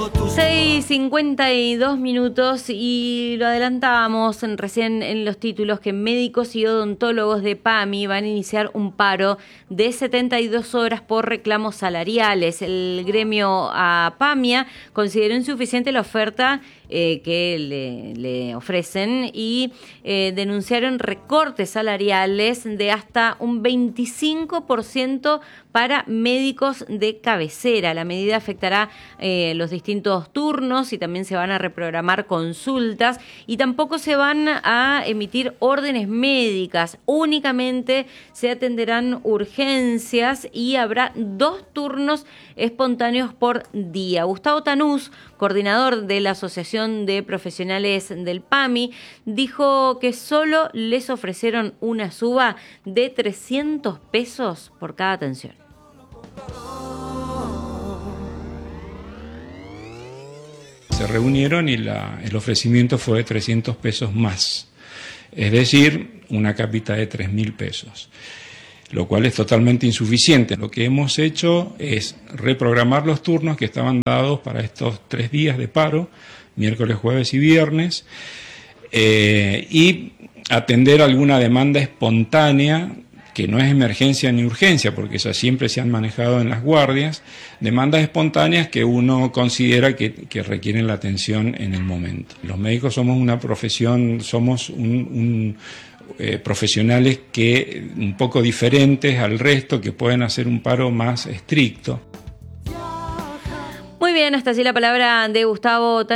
6:52 y lo adelantábamos recién en los títulos que médicos y odontólogos de PAMI van a iniciar un paro de 72 horas por reclamos salariales. El gremio APAMIA consideró insuficiente la oferta que le ofrecen y denunciaron recortes salariales de hasta un 25% para médicos de cabecera. La medida afectará los distintos turnos y también se van a reprogramar consultas y tampoco se van a emitir órdenes médicas. Únicamente se atenderán urgencias y habrá 2 turnos espontáneos por día. Gustavo Tanús, coordinador de la Asociación de Profesionales del PAMI, dijo que solo les ofrecieron una suba de 300 pesos por cada atención. Se reunieron y el ofrecimiento fue de 300 pesos más, es decir, una cápita de 3.000 pesos, lo cual es totalmente insuficiente. Lo que hemos hecho es reprogramar los turnos que estaban dados para estos 3 días de paro, miércoles, jueves y viernes, y atender alguna demanda espontánea, que no es emergencia ni urgencia, porque esas siempre se han manejado en las guardias, demandas espontáneas que uno considera que requieren la atención en el momento. Los médicos somos una profesión, somos profesionales que un poco diferentes al resto, que pueden hacer un paro más estricto. Muy bien, hasta allí la palabra de Gustavo.